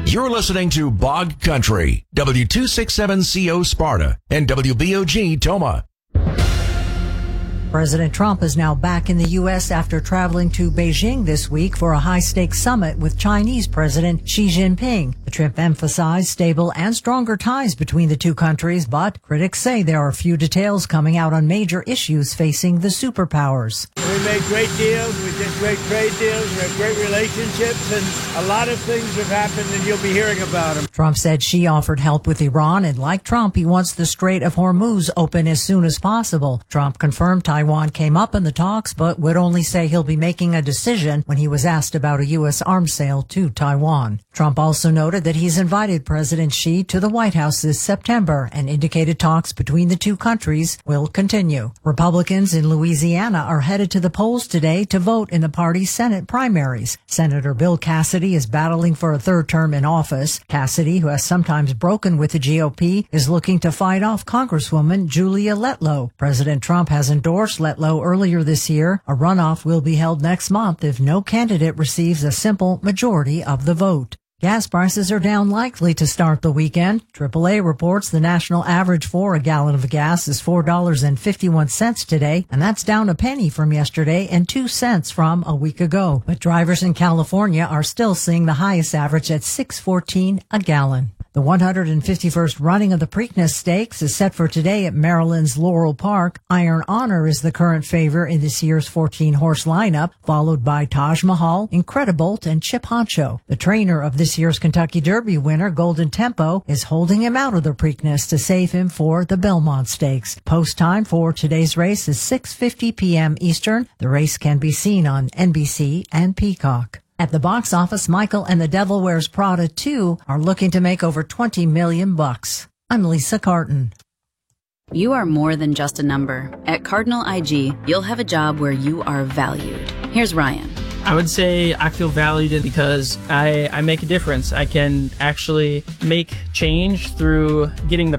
You're listening to Bog Country, W267CO Sparta, and WBOG Toma. President Trump is now back in the U.S. after traveling to Beijing this week for a high-stakes summit with Chinese President Xi Jinping. The trip emphasized stable and stronger ties between the two countries, but critics say there are few details coming out on major issues facing the superpowers. We made great deals, we did great trade deals, we had great relationships, and a lot of things have happened, and you'll be hearing about them. Trump said Xi offered help with Iran, and like Trump, he wants the Strait of Hormuz open as soon as possible. Trump confirmed Taiwan came up in the talks, but would only say he'll be making a decision when he was asked about a U.S. arms sale to Taiwan. Trump also noted that he's invited President Xi to the White House this September and indicated talks between the two countries will continue. Republicans in Louisiana are headed to the polls today to vote in the party's Senate primaries. Senator Bill Cassidy is battling for a third term in office. Cassidy, who has sometimes broken with the GOP, is looking to fight off Congresswoman Julia Letlow. President Trump has endorsed Letlow earlier this year. A runoff will be held next month if no candidate receives a simple majority of the vote. Gas prices are down likely to start the weekend. AAA reports the national average for a gallon of gas is $4.51 today, and that's down a penny from yesterday and 2 cents from a week ago. But drivers in California are still seeing the highest average at $6.14 a gallon. The 151st running of the Preakness Stakes is set for today at Maryland's Laurel Park. Iron Honor is the current favorite in this year's 14-horse lineup, followed by Taj Mahal, Incredibolt, and Chip Honcho. The trainer of this year's Kentucky Derby winner, Golden Tempo, is holding him out of the Preakness to save him for the Belmont Stakes. Post time for today's race is 6:50 p.m. Eastern. The race can be seen on NBC and Peacock. At the box office, Michael and the Devil Wears Prada 2 are looking to make over $20 million. I'm Lisa Carton. You are more than just a number. At Cardinal IG, you'll have a job where you are valued. Here's Ryan. I would say I feel valued because I make a difference. I can actually make change through getting the